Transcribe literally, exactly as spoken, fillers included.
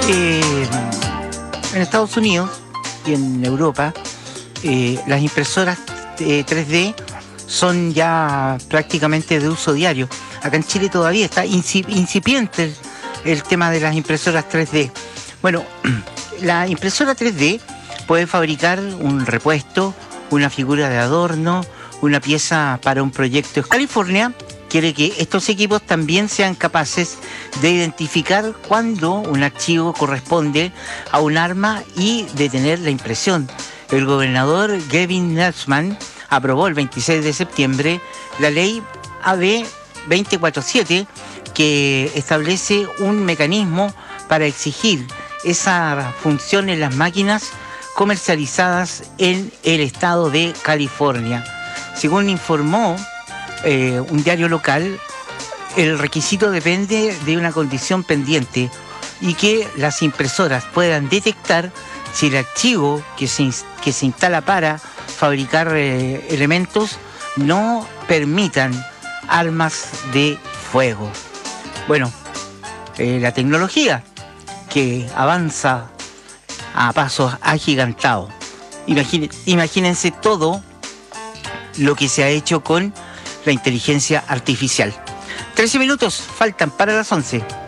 Eh, en Estados Unidos y en Europa, eh, las impresoras eh, tres D son ya prácticamente de uso diario. Acá en Chile todavía está incipiente el, el tema de las impresoras tres D. Bueno, la impresora tres D puede fabricar un repuesto, una figura de adorno, una pieza para un proyecto. California quiere que estos equipos también sean capaces de identificar cuándo un archivo corresponde a un arma y detener la impresión. El gobernador Gavin Newsom aprobó el veintiséis de septiembre la ley A B veinte cuarenta y siete que establece un mecanismo para exigir esa función en las máquinas comercializadas en el estado de California. Según informó eh, un diario local, el requisito depende de una condición pendiente y que las impresoras puedan detectar si el archivo que se, que se instala para fabricar eh, elementos no permitan armas de fuego. Bueno, eh, la tecnología que avanza a pasos agigantados. Imagine, imagínense todo lo que se ha hecho con la inteligencia artificial. trece minutos faltan para las once.